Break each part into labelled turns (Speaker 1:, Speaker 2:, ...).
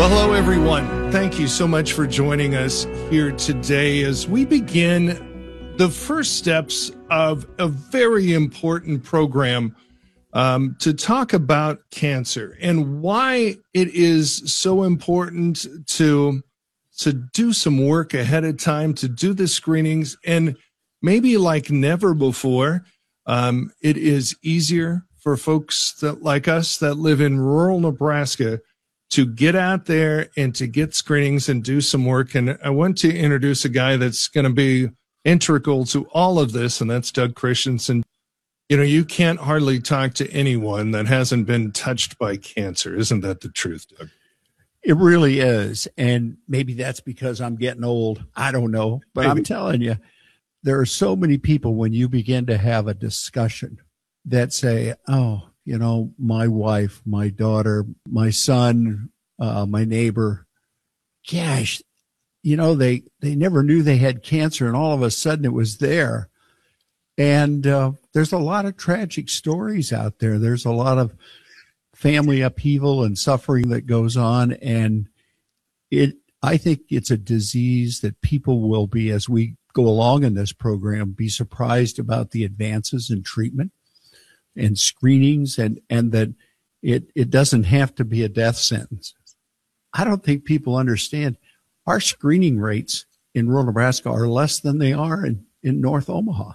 Speaker 1: Well, hello, everyone. Thank you so much for joining us here today as we begin the first steps of a very important program to talk about cancer and why it is so important to do some work ahead of time, to do the screenings, and maybe like never before, it is easier for folks that like us that live in rural Nebraska to get out there and to get screenings and do some work. And I want to introduce a guy that's going to be integral to all of this, and that's Doug Christensen. You know, you can't hardly talk to anyone that hasn't been touched by cancer. Isn't that the truth, Doug?
Speaker 2: It really is. And maybe that's because I'm getting old. I don't know. But maybe. I'm telling you, there are so many people when you begin to have a discussion that say, oh, you know, my wife, my daughter, my son, my neighbor, gosh, you know, they never knew they had cancer, and all of a sudden it was there. And there's a lot of tragic stories out there. There's a lot of family upheaval and suffering that goes on. And I think it's a disease that people will be, as we go along in this program, be surprised about the advances in treatment and screenings, and that it doesn't have to be a death sentence. I don't think people understand our screening rates in rural Nebraska are less than they are in North Omaha.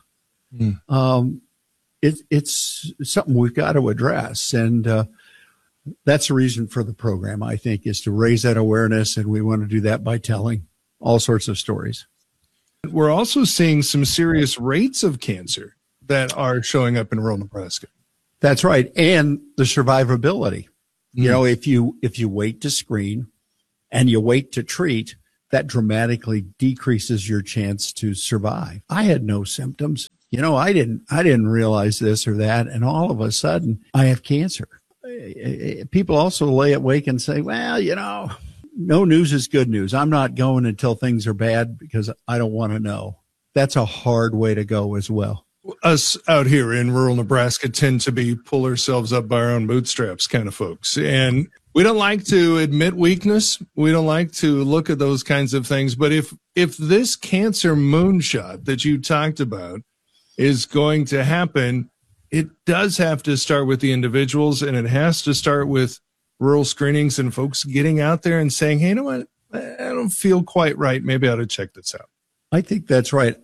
Speaker 2: It's something we've got to address. And that's the reason for the program, I think, is to raise that awareness. And we want to do that by telling all sorts of stories.
Speaker 1: We're also seeing some serious rates of cancer that are showing up in rural Nebraska.
Speaker 2: That's right. And the survivability. You know, if you wait to screen and you wait to treat, that dramatically decreases your chance to survive. I had no symptoms. You know, I didn't realize this or that. And all of a sudden I have cancer. People also lay awake and say, well, you know, no news is good news. I'm not going until things are bad because I don't want to know. That's a hard way to go as well.
Speaker 1: Us out here in rural Nebraska tend to be pull ourselves up by our own bootstraps kind of folks. And we don't like to admit weakness. We don't like to look at those kinds of things. But if this cancer moonshot that you talked about is going to happen, it does have to start with the individuals, and it has to start with rural screenings and folks getting out there and saying, hey, you know what? I don't feel quite right. Maybe I ought to check this out.
Speaker 2: I think that's right.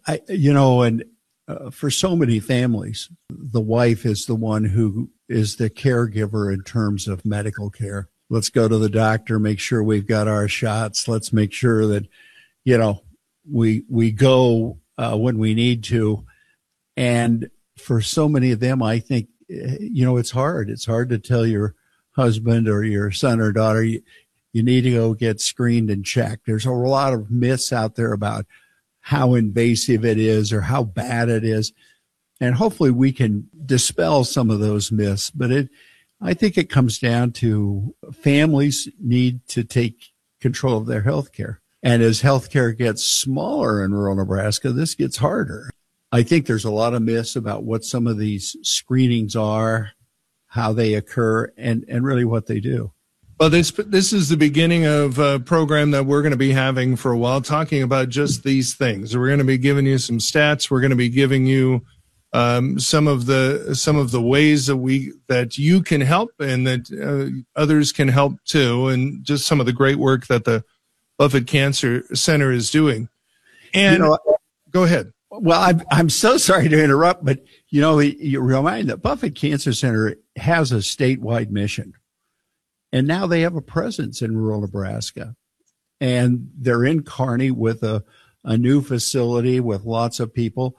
Speaker 2: For so many families, the wife is the one who is the caregiver in terms of medical care. Let's go to the doctor, make sure we've got our shots. Let's make sure that, you know, we go when we need to. And for so many of them, I think, you know, it's hard. It's hard to tell your husband or your son or daughter, you need to go get screened and checked. There's a lot of myths out there about how invasive it is or how bad it is. And hopefully we can dispel some of those myths. But I think it comes down to families need to take control of their health care. And as health care gets smaller in rural Nebraska, this gets harder. I think there's a lot of myths about what some of these screenings are, how they occur, and really what they do.
Speaker 1: Well, this is the beginning of a program that we're going to be having for a while, talking about just these things. We're going to be giving you some stats. We're going to be giving you some of the ways that you can help and that others can help too, and just some of the great work that the Buffett Cancer Center is doing. And go ahead.
Speaker 2: Well, I'm so sorry to interrupt, but you know, you remind that Buffett Cancer Center has a statewide mission. And now they have a presence in rural Nebraska. And they're in Kearney with a new facility with lots of people.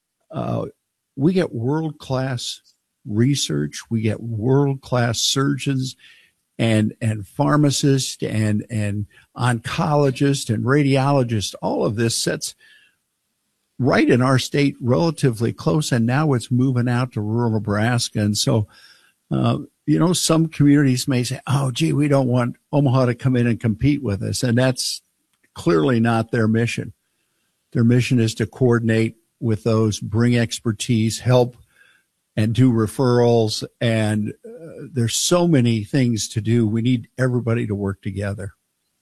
Speaker 2: We get world-class research. We get world-class surgeons and pharmacists and oncologists and radiologists. All of this sets right in our state relatively close. And now it's moving out to rural Nebraska. And so, you know, some communities may say, oh, gee, we don't want Omaha to come in and compete with us. And that's clearly not their mission. Their mission is to coordinate with those, bring expertise, help, and do referrals. And there's so many things to do. We need everybody to work together.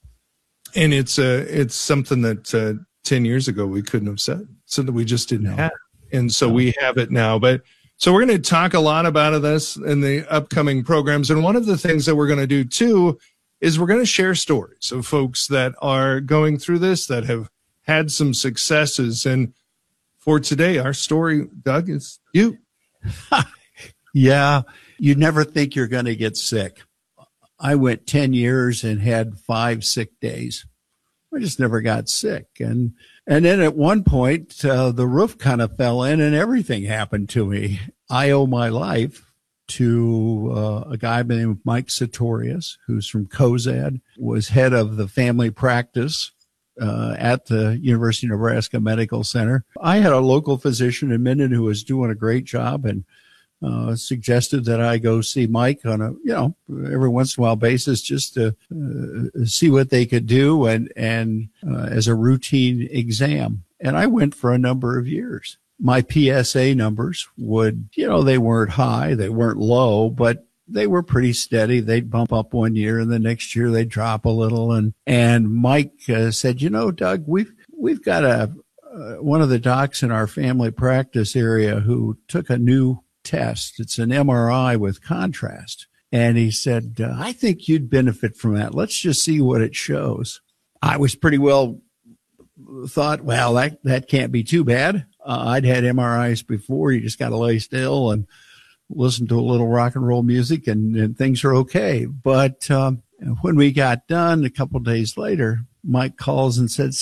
Speaker 1: And it's something that 10 years ago we couldn't have said, so that we just didn't have. And so we have it now. But so we're going to talk a lot about this in the upcoming programs. And one of the things that we're going to do too is we're going to share stories of folks that are going through this, that have had some successes. And for today, our story, Doug, is you.
Speaker 2: Yeah. You never think you're going to get sick. I went 10 years and had 5 sick days. I just never got sick. And then at one point, the roof kind of fell in and everything happened to me. I owe my life to a guy by the name of Mike Sartorius, who's from Cozad, was head of the family practice at the University of Nebraska Medical Center. I had a local physician in Minden who was doing a great job and suggested that I go see Mike on a, every once in a while basis just to see what they could do and as a routine exam. And I went for a number of years. My PSA numbers would, they weren't high, they weren't low, but they were pretty steady. They'd bump up one year and the next year they'd drop a little. And Mike said, Doug, we've got one of the docs in our family practice area who took a new test. It's an MRI with contrast. And he said, I think you'd benefit from that. Let's just see what it shows. I was pretty well thought, well, that can't be too bad. I'd had MRIs before. You just got to lay still and listen to a little rock and roll music and things are okay. But when we got done a couple of days later, Mike calls and said,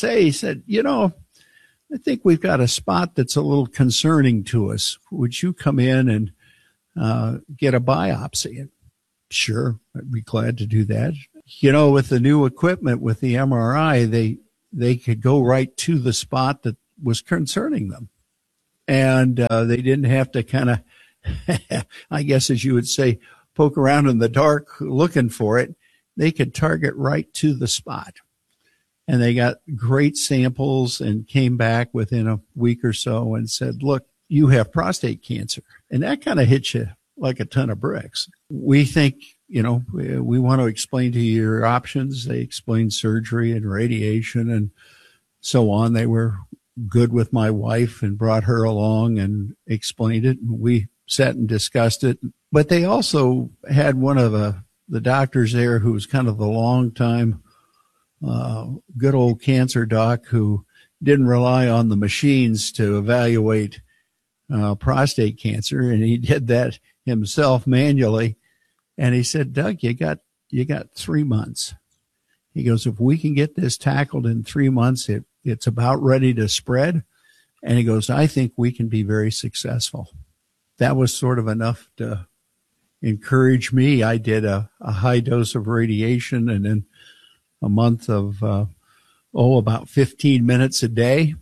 Speaker 2: I think we've got a spot that's a little concerning to us. Would you come in and get a biopsy? And sure, I'd be glad to do that. With the new equipment, with the MRI, they could go right to the spot that was concerning them. And they didn't have to kind of, I guess as you would say, poke around in the dark looking for it. They could target right to the spot. And they got great samples and came back within a week or so and said, look, you have prostate cancer. And that kind of hits you like a ton of bricks. We think, we want to explain to you your options. They explained surgery and radiation and so on. They were good with my wife and brought her along and explained it. We sat and discussed it. But they also had one of the doctors there who was kind of the long time good old cancer doc who didn't rely on the machines to evaluate prostate cancer, and he did that himself manually. And he said, Doug, you got 3 months. He goes, if we can get this tackled in 3 months, it's about ready to spread. And he goes, I think we can be very successful. That was sort of enough to encourage me. I did a high dose of radiation and then a month of, about 15 minutes a day,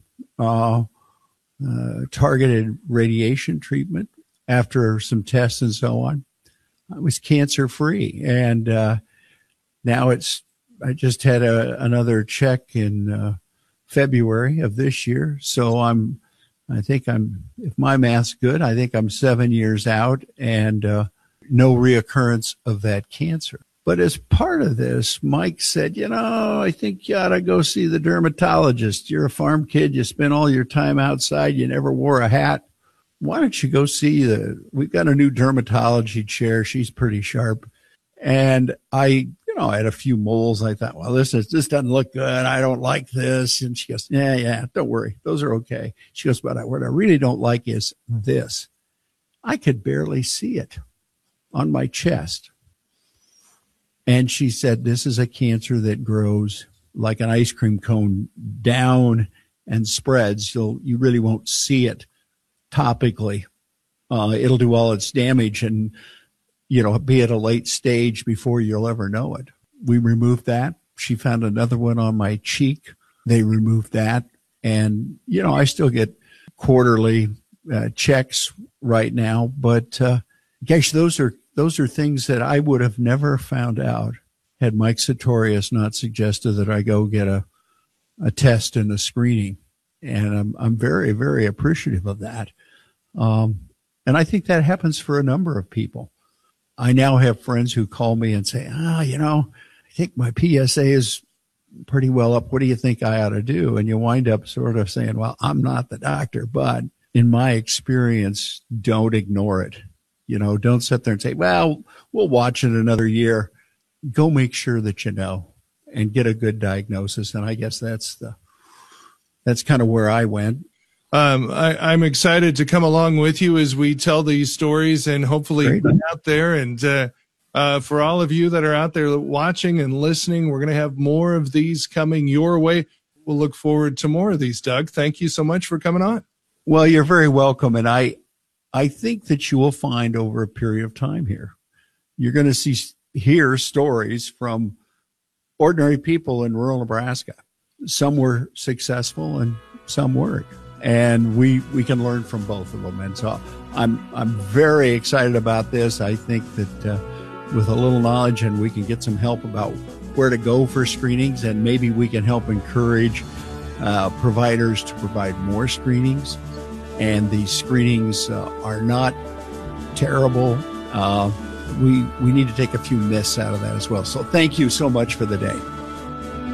Speaker 2: targeted radiation treatment after some tests and so on. I was cancer free. And now I just had another check in February of this year. So if my math's good, I think I'm 7 years out and no reoccurrence of that cancer. But as part of this, Mike said, I think you ought to go see the dermatologist. You're a farm kid. You spent all your time outside. You never wore a hat. Why don't you go see we've got a new dermatology chair. She's pretty sharp. And I had a few moles. I thought, well, this doesn't look good. I don't like this. And she goes, yeah, don't worry. Those are okay. She goes, but what I really don't like is this. I could barely see it on my chest. And she said, this is a cancer that grows like an ice cream cone down and spreads. You really won't see it topically. It'll do all its damage and, be at a late stage before you'll ever know it. We removed that. She found another one on my cheek. They removed that. And, I still get quarterly checks right now. But, gosh, those are things that I would have never found out had Mike Sartorius not suggested that I go get a test and a screening. And I'm very, very appreciative of that. And I think that happens for a number of people. I now have friends who call me and say, I think my PSA is pretty well up. What do you think I ought to do? And you wind up sort of saying, well, I'm not the doctor, but in my experience, don't ignore it. Don't sit there and say, well, we'll watch it another year. Go make sure that you know and get a good diagnosis. And I guess that's kind of where I went.
Speaker 1: I'm excited to come along with you as we tell these stories, and hopefully get out there. And for all of you that are out there watching and listening, we're going to have more of these coming your way. We'll look forward to more of these, Doug. Thank you so much for coming on.
Speaker 2: Well, you're very welcome. And I think that you will find over a period of time here, you're going to hear stories from ordinary people in rural Nebraska. Some were successful and some weren't. And we can learn from both of them. And so I'm very excited about this. I think that with a little knowledge, and we can get some help about where to go for screenings, and maybe we can help encourage providers to provide more screenings. And these screenings are not terrible. We need to take a few myths out of that as well. So thank you so much for the day.